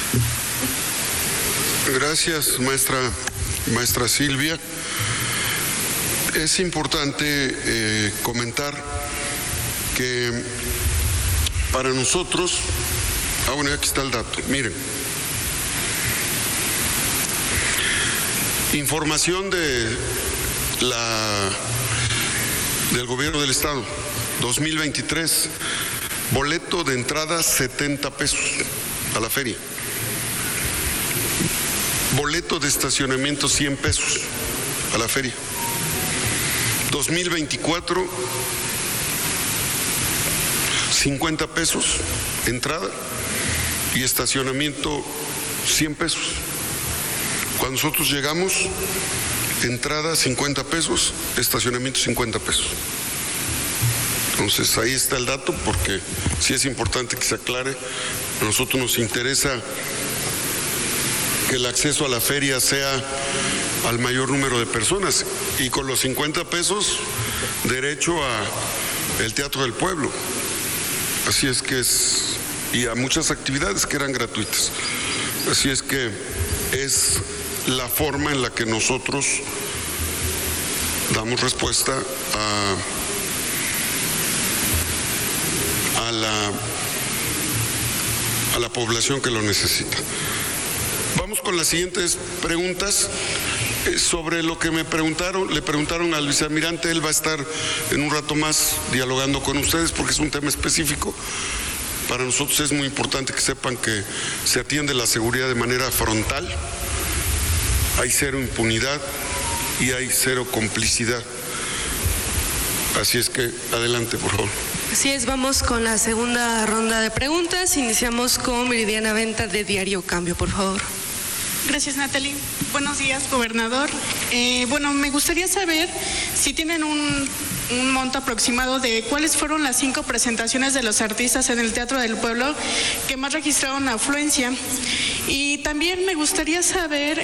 Gracias, maestra Silvia. Es importante comentar que para nosotros, bueno, aquí está el dato, miren, información del gobierno del estado, 2023, boleto de entrada 70 pesos a la feria. Boleto de estacionamiento 100 pesos a la feria. 2024, 50 pesos entrada y estacionamiento 100 pesos. Cuando nosotros llegamos, entrada 50 pesos, estacionamiento 50 pesos. Entonces ahí está el dato, porque sí es importante que se aclare. A nosotros nos interesa que el acceso a la feria sea al mayor número de personas, y con los 50 pesos derecho a el Teatro del Pueblo. Así es que y a muchas actividades que eran gratuitas. Así es que es la forma en la que nosotros damos respuesta a la población que lo necesita. Vamos con las siguientes preguntas. Sobre lo que le preguntaron al vicealmirante, él va a estar en un rato más dialogando con ustedes porque es un tema específico. Para nosotros es muy importante que sepan que se atiende la seguridad de manera frontal, hay cero impunidad y hay cero complicidad. Así es que adelante, por favor. Así es, vamos con la segunda ronda de preguntas. Iniciamos con Viridiana Venta de Diario Cambio, por favor. Gracias, Natalie. Buenos días, gobernador. Me gustaría saber si tienen un monto aproximado de cuáles fueron las 5 presentaciones de los artistas en el Teatro del Pueblo que más registraron afluencia. Y también me gustaría saber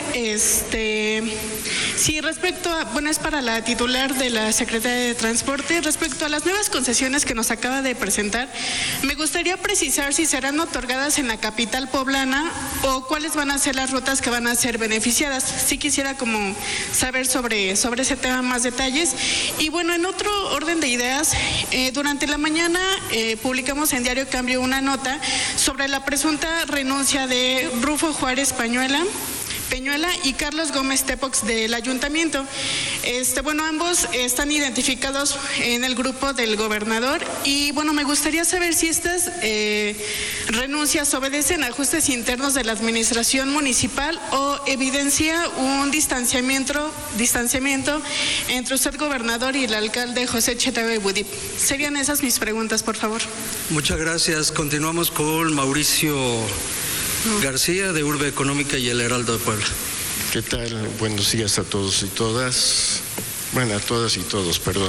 si respecto a, es para la titular de la Secretaría de Transporte, respecto a las nuevas concesiones que nos acaba de presentar, me gustaría precisar si serán otorgadas en la capital poblana o cuáles van a ser las rutas que van a ser beneficiadas. Sí quisiera como saber sobre ese tema más detalles. Y en otro orden de ideas, durante la mañana publicamos en Diario Cambio una nota sobre la presunta renuncia de Rufo Juárez Peñuela y Carlos Gómez Tepox del ayuntamiento. Ambos están identificados en el grupo del gobernador y me gustaría saber si estas renuncias obedecen a ajustes internos de la administración municipal o evidencia un distanciamiento entre usted, gobernador, y el alcalde José Chetebe Budip. Serían esas mis preguntas, por favor. Muchas gracias. Continuamos con Mauricio García, de Urbe Económica y el Heraldo de Puebla. ¿Qué tal? Buenos días a todos y todas. A todas y todos, perdón.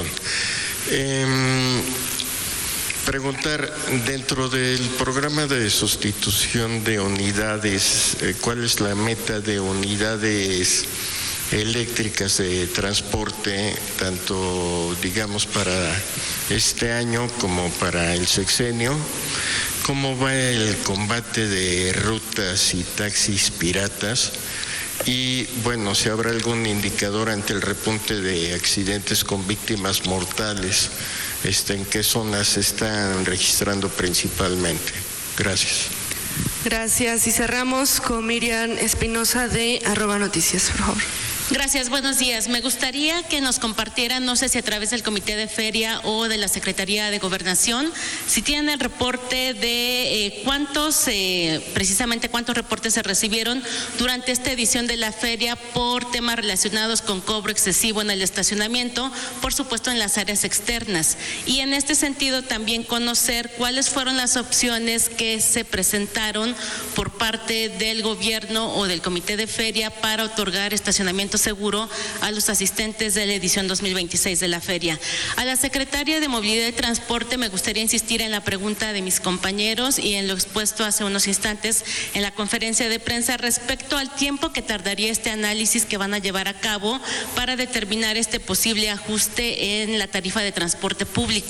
Preguntar, dentro del programa de sustitución de unidades, ¿cuál es la meta de unidades eléctricas de transporte, tanto, para este año como para el sexenio? ¿Cómo va el combate de rutas y taxis piratas? Y si habrá algún indicador ante el repunte de accidentes con víctimas mortales, ¿en qué zonas se están registrando principalmente? Gracias. Gracias. Y cerramos con Miriam Espinosa de @noticias, por favor. Gracias, buenos días. Me gustaría que nos compartieran, no sé si a través del Comité de Feria o de la Secretaría de Gobernación, si tienen el reporte de precisamente cuántos reportes se recibieron durante esta edición de la feria por temas relacionados con cobro excesivo en el estacionamiento, por supuesto en las áreas externas. Y en este sentido también conocer cuáles fueron las opciones que se presentaron por parte del gobierno o del Comité de Feria para otorgar estacionamiento seguro a los asistentes de la edición 2026 de la feria. A la secretaria de Movilidad y Transporte me gustaría insistir en la pregunta de mis compañeros y en lo expuesto hace unos instantes en la conferencia de prensa respecto al tiempo que tardaría este análisis que van a llevar a cabo para determinar este posible ajuste en la tarifa de transporte público.